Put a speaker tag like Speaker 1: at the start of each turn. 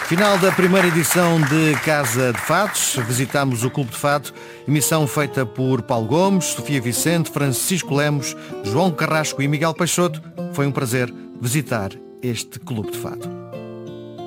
Speaker 1: Final da primeira edição de Casa de Fados. Visitámos o Clube de Fado, emissão feita por Paulo Gomes, Sofia Vicente, Francisco Lemos, João Carrasco e Miguel Peixoto. Foi um prazer visitar este Clube de Fado.